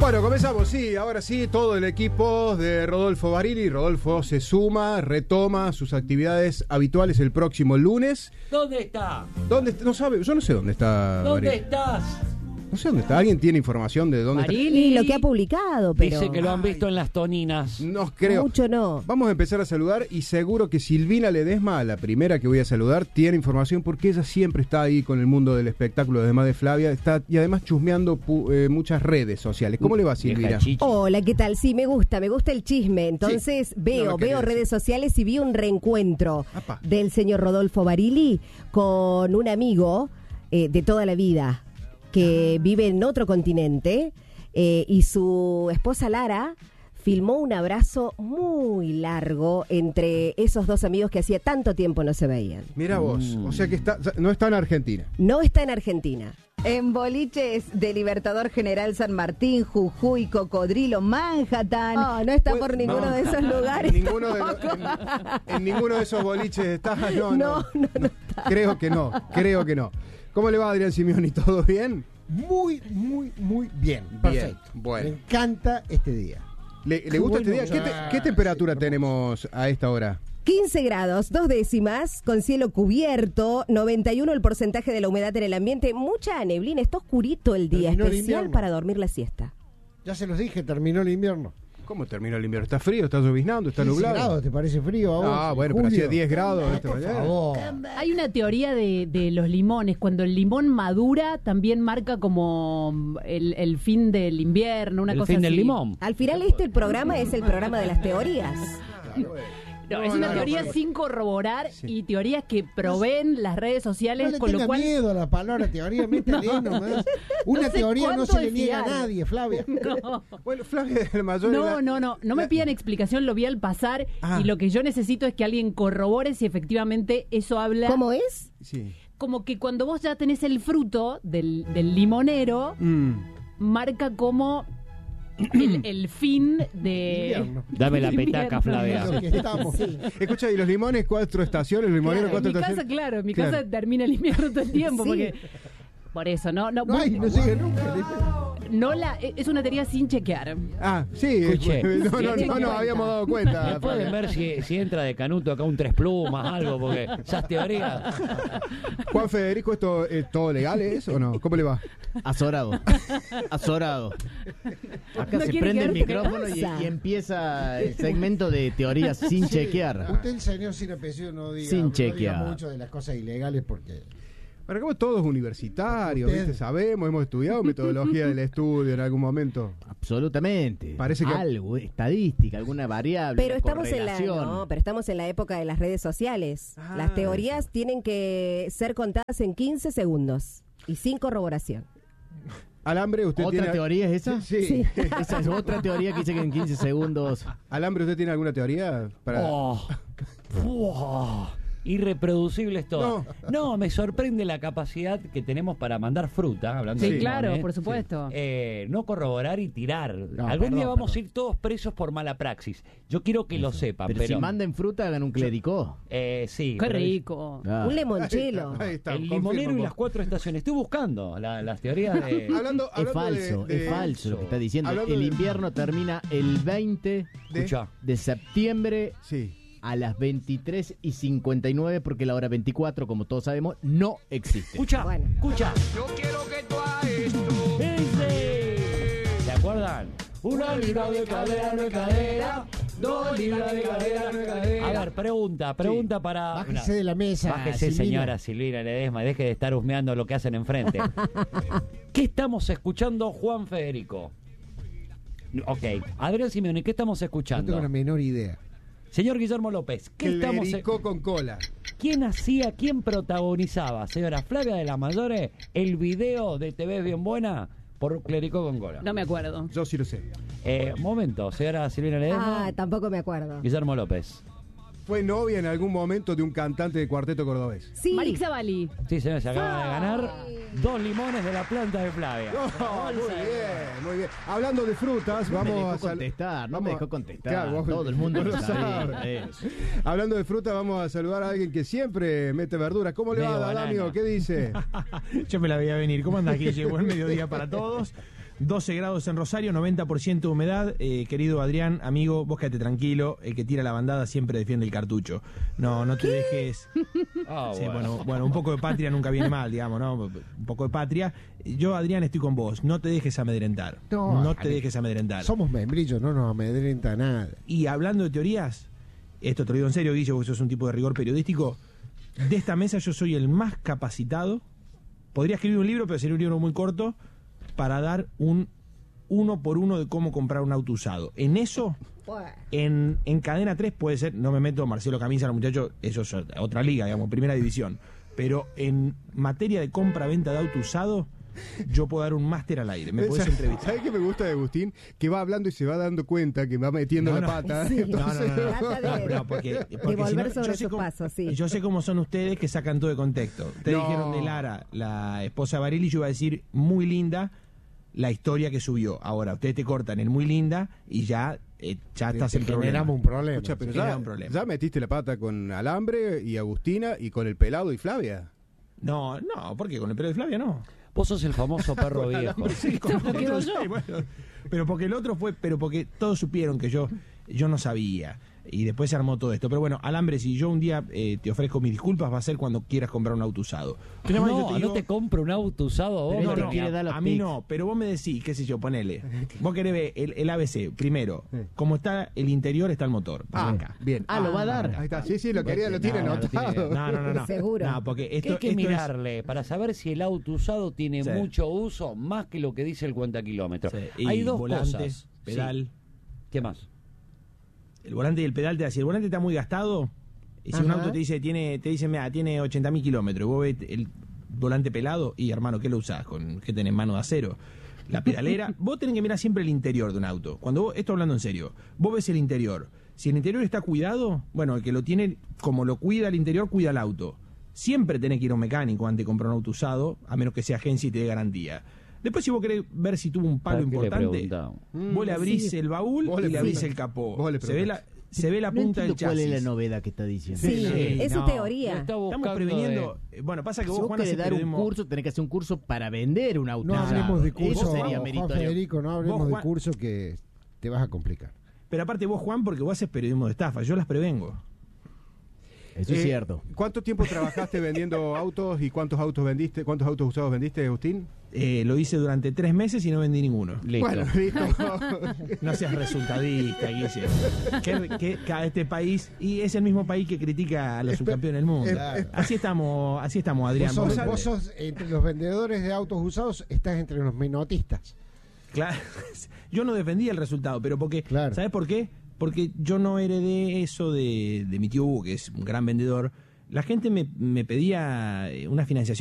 Bueno, comenzamos, sí, ahora sí, todo el equipo de Rodolfo Barili. Rodolfo se suma, retoma sus actividades habituales el próximo lunes. ¿Dónde está? ¿Dónde? No sabe, yo no sé dónde está. ¿Dónde Barili. estás? No sé dónde está. ¿Alguien tiene información de dónde Barili, lo que ha publicado, pero dice que lo han visto en las toninas. está? No creo. mucho no. Vamos a empezar a saludar y seguro que Silvina Ledesma, la primera que voy a saludar, tiene información porque ella siempre está ahí con el mundo del espectáculo, además de Flavia, está y además chusmeando muchas redes sociales. ¿Cómo le va, Silvina? Vieja chichi. Hola, ¿qué tal? Sí, me gusta el chisme. Entonces Sí, veo no me quería redes decir. sociales y vi un reencuentro Apa. del señor Rodolfo Barili con un amigo de toda la vida que vive en otro continente y su esposa Lara filmó un abrazo muy largo entre esos dos amigos que hacía tanto tiempo no se veían. Mira vos, o sea que no está en Argentina. No está en Argentina. En boliches de Libertador General San Martín, Jujuy, Cocodrilo, Manhattan. No está por ninguno de esos lugares. En ninguno de esos boliches está. No está. Creo que no. ¿Cómo le va, Adrián Simeoni? ¿Todo bien? Muy bien. Perfecto. Bueno. Me encanta este día. ¿Le gusta este día? bueno. ¿Qué temperatura tenemos a esta hora? 15 grados, 2 décimas, con cielo cubierto, 91 el porcentaje de la humedad en el ambiente, mucha neblina, está oscurito el día, Terminó el especial invierno. para dormir la siesta. Ya se los dije, terminó el invierno. ¿Cómo terminó el invierno? ¿Está frío? ¿Está lloviznando? ¿Está 15 nublado? grados, ¿te parece frío a vos? Ah, bueno, En pero julio? hacía 10 grados esta Por mañana. favor. Hay una teoría de los limones. Cuando el limón madura, también marca como el fin del invierno, una El cosa fin así. del limón. Al final el programa es el programa de las teorías. No, es una teoría pero- sin corroborar Sí. y teorías que proveen las redes sociales, No le con lo tenga cual... miedo a la palabra teoría, métale nomás. Una No sé teoría no cuánto se le es niega a fiar. nadie, Flavia. No. Bueno, Flavia del Mayor. No me pidan explicación, lo vi al pasar Ah. y lo que yo necesito es que alguien corrobore si efectivamente eso habla. ¿Cómo es? Sí. Como que cuando vos ya tenés el fruto del limonero, marca como el fin de... Invierno. Dame la del petaca, invierno. Flavia. Lo que estamos. Escucha, ¿y los limones 4 estaciones? ¿Los limoneros Claro, 4 en mi casa, estaciones? claro, en mi Claro. casa termina el invierno todo el tiempo, Sí. porque... Por eso, no No llega nunca. es una teoría sin chequear. Ah, sí. Escuche. No nos habíamos dado cuenta. ¿Me pueden ver si entra de Canuto acá un 3 plumas, algo? Porque esas teorías... Juan Federico, ¿esto es todo legal o no? ¿Cómo le va? Azorado. Acá No se quiere prende el quedarte micrófono casa. y empieza el segmento de teorías sin chequear. Usted, el señor sin apellido, no diga, Sin no diga chequear. mucho de las cosas ilegales porque... Bueno, como todos universitarios, Usted. ¿viste? Sabemos, hemos estudiado metodología del estudio en algún momento. Absolutamente. Parece que- algo, estadística, alguna variable. Pero estamos correlación. pero estamos en la época de las redes sociales. Ah, Las teorías tienen que ser contadas en 15 segundos y sin corroboración. Alambre, usted ¿Otra tiene... teoría es esa? Sí. Esa es otra teoría que dice que en 15 segundos. Alambre, ¿usted tiene alguna teoría para...? Oh. Oh. Irreproducibles todo. No, me sorprende la capacidad que tenemos para mandar fruta, hablando Sí, de claro, limones. por supuesto. No corroborar y tirar. No, Algún día perdón, vamos a ir todos presos por mala praxis. Yo quiero que lo sepan, Pero, pero... si mandan fruta, hagan un clericó. Sí. Qué pero- rico. Ah. Un limonchelo. Ahí está, El limonero y confirmo. las 4 estaciones. Estoy buscando las teorías de... Hablando Es falso, de- es falso lo que está diciendo. Hablando El de- invierno termina el 20 Escucha. de septiembre Sí. a las 23:59, porque la hora 24, como todos sabemos, no existe. Escucha, Bueno. escucha. Yo quiero que tú hagas esto. ¿Se acuerdan? Una libra de cadera no es cadera. 2 libras de cadera no es cadera. A ver, pregunta para... Bájese de la mesa, Bájese, Silvina. señora Silvina Ledesma, y deje de estar husmeando lo que hacen enfrente. ¿Qué estamos escuchando, Juan Federico? Ok, Adrián Simeoni, ¿qué estamos No escuchando? tengo la menor idea. Señor Guillermo López, ¿qué estamos Clericó con cola. quién protagonizaba, señora Flavia de la Mayore, el video de TV Bien Buena por Clericó con Cola? No me acuerdo. Yo sí lo sé. Momento, señora Silvina Ledesma, Tampoco me acuerdo. Guillermo López. Fue novia en algún momento de un cantante de cuarteto cordobés. Sí. Marixa Bali. Sí, señor, se acaba de ganar 2 limones de la planta de Flavia. Muy bien. Hablando de frutas, No me vamos dejó a contestar, no me dejó contestar. Claro, vos- Todo el mundo vos lo lo sabe. sabes. Hablando de fruta, vamos a saludar a alguien que siempre mete verduras. ¿Cómo le Medio va, banana. Adamio? ¿Qué dice? Yo me la veía venir. ¿Cómo andas, Guille? Buen mediodía para todos. 12 grados en Rosario, 90% de humedad. Querido Adrián, amigo, vos quédate tranquilo. El que tira la bandada siempre defiende el cartucho. No te dejes. Sí, bueno, un poco de patria nunca viene mal, digamos, ¿no? Un poco de patria. Yo, Adrián, estoy con vos. No te dejes amedrentar. No te dejes amedrentar. Somos membrillos, no nos amedrenta nada. Y hablando de teorías, esto te lo digo en serio, Guillo, porque sos un tipo de rigor periodístico. De esta mesa yo soy el más capacitado. Podría escribir un libro, pero sería un libro muy corto, para dar un 1 por 1 de cómo comprar un auto usado. En eso, en Cadena 3 puede ser, no me meto, Marcelo Camisa, los muchachos, eso es otra liga, digamos, primera división. Pero en materia de compra-venta de auto usado, yo puedo dar un máster al aire. Me podés entrevistar. ¿Sabes qué me gusta de Agustín? Que va hablando y se va dando cuenta que va metiendo la pata. Sí. Entonces, Porque De volver si no, sobre yo sé su cómo- paso, sí. Yo sé cómo son ustedes que sacan todo de contexto. Ustedes No. dijeron de Lara, la esposa de Barili, yo iba a decir muy linda la historia que subió. Ahora, ustedes te cortan el muy linda y ya estás en problema. Generamos un problema. Escucha, pero Genera ya, un problema. ya metiste la pata con Alambre y Agustina y con el Pelado y Flavia. No, ¿por qué? Con el pelo de Flavia no. Vos sos el famoso perro viejo. Sí, con No quedo otros, yo. sí, bueno. Pero porque el otro fue, pero porque todos supieron que yo no sabía. Y después se armó todo esto. Pero bueno, Alambre, si yo un día te ofrezco mis disculpas, va a ser cuando quieras comprar un auto usado. Pero además yo te digo- No te compro un auto usado a vos. Pero No, te no, quiere dar los a mí tics. no, pero vos me decís, qué sé yo, ponele. Vos querés ver el ABC, primero, como está el interior, está el motor. Para acá. Bien. Lo va a dar. Ahí está. Sí, lo quería, lo tiene No, lo anotado. No. Seguro. No, porque ¿Qué esto, hay que esto es- mirarle para saber si el auto usado tiene Sí. mucho uso, más que lo que dice el cuenta kilómetros? Sí, y Hay dos volante, cosas. pedal. Sí. ¿Qué más? El volante y el pedal te da. Si el volante está muy gastado, y si un auto te dice, mira, tiene 80.000 kilómetros, y vos ves el volante pelado, y hermano, ¿qué lo usás? ¿Qué tenés, mano de acero? La pedalera, vos tenés que mirar siempre el interior de un auto. Cuando vos, esto hablando en serio, vos ves el interior. Si el interior está cuidado, bueno, el que lo tiene, como lo cuida el interior, cuida el auto. Siempre tenés que ir a un mecánico antes de comprar un auto usado, a menos que sea agencia y te dé garantía. Después, si vos querés ver si tuvo un palo ¿Para qué le importante, preguntamos? vos le abrís Sí. el baúl Vos le y le abrís preguntás. el capó. Vos le Se ve la No punta del entiendo cuál chasis. es la novedad que está diciendo. Sí, es su no. teoría. Está Estamos buscando previniendo. Bueno, pasa que Si vos, vos Juan, querés haces dar un periodismo. curso, tenés que hacer un curso para vender un auto. No Claro. hablemos de Eso curso, sería Juan meritorio. Federico, no hablemos Vos, de Juan- curso que te vas a complicar. Pero aparte vos, Juan, porque vos haces periodismo de estafa. Yo las prevengo. Eso es cierto. ¿Cuánto tiempo trabajaste vendiendo autos y cuántos autos vendiste? ¿Cuántos autos usados vendiste, Agustín? Lo hice durante 3 meses y no vendí ninguno. Listo. Bueno, listo. No seas resultadista, Guille. Que este país, y es el mismo país que critica a los subcampeones del mundo. Así estamos, Adrián. Vos sos entre los vendedores de autos usados, estás entre los menotistas. Claro, yo no defendía el resultado, pero porque, Claro. ¿sabes por qué? Porque yo no heredé eso de mi tío Hugo, que es un gran vendedor. La gente me pedía una financiación